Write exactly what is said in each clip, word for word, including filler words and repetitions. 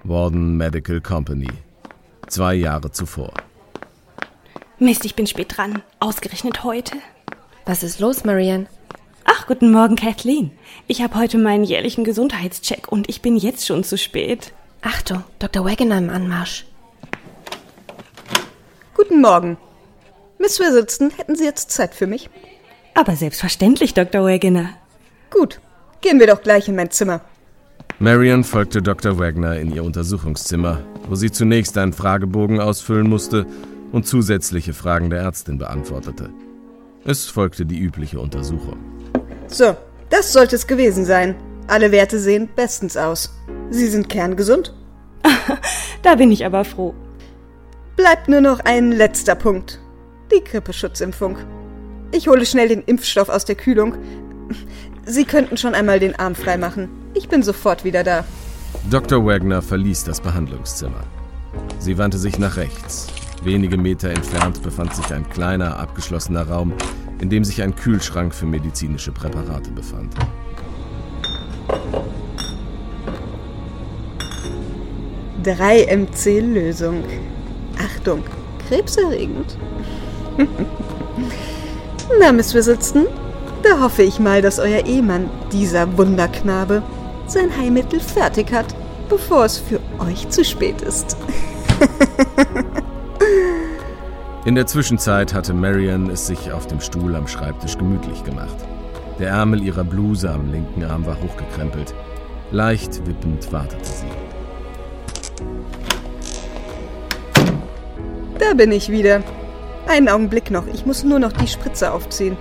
Warden Medical Company. Zwei Jahre zuvor. Mist, ich bin spät dran. Ausgerechnet heute. Was ist los, Marianne? Ach, guten Morgen, Kathleen. Ich habe heute meinen jährlichen Gesundheitscheck und ich bin jetzt schon zu spät. Achtung, Doktor Wagoner im Anmarsch. Guten Morgen. Miss Whistleton, hätten Sie jetzt Zeit für mich? Aber selbstverständlich, Doktor Wagoner. Gut, gehen wir doch gleich in mein Zimmer. Marianne folgte Doktor Wagner in ihr Untersuchungszimmer, wo sie zunächst einen Fragebogen ausfüllen musste und zusätzliche Fragen der Ärztin beantwortete. Es folgte die übliche Untersuchung. So, das sollte es gewesen sein. Alle Werte sehen bestens aus. Sie sind kerngesund? Da bin ich aber froh. Bleibt nur noch ein letzter Punkt. Die Grippeschutzimpfung. Ich hole schnell den Impfstoff aus der Kühlung. Sie könnten schon einmal den Arm freimachen. Ich bin sofort wieder da. Doktor Wagner verließ das Behandlungszimmer. Sie wandte sich nach rechts. Wenige Meter entfernt befand sich ein kleiner, abgeschlossener Raum, in dem sich ein Kühlschrank für medizinische Präparate befand. drei M C-Lösung. Achtung, krebserregend. Na, Miss Whistleton, da hoffe ich mal, dass euer Ehemann, dieser Wunderknabe, sein Heilmittel fertig hat, bevor es für euch zu spät ist. In der Zwischenzeit hatte Marianne es sich auf dem Stuhl am Schreibtisch gemütlich gemacht. Der Ärmel ihrer Bluse am linken Arm war hochgekrempelt. Leicht wippend wartete sie. Da bin ich wieder. Einen Augenblick noch, ich muss nur noch die Spritze aufziehen.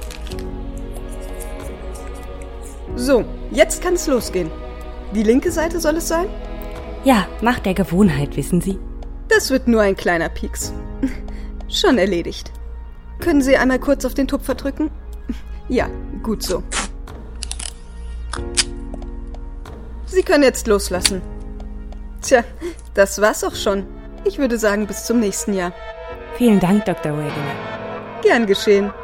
So, jetzt kann es losgehen. Die linke Seite soll es sein? Ja, Macht der Gewohnheit, wissen Sie. Das wird nur ein kleiner Pieks. Schon erledigt. Können Sie einmal kurz auf den Tupfer drücken? Ja, gut so. Sie können jetzt loslassen. Tja, das war's auch schon. Ich würde sagen, bis zum nächsten Jahr. Vielen Dank, Doktor Wagoner. Gern geschehen.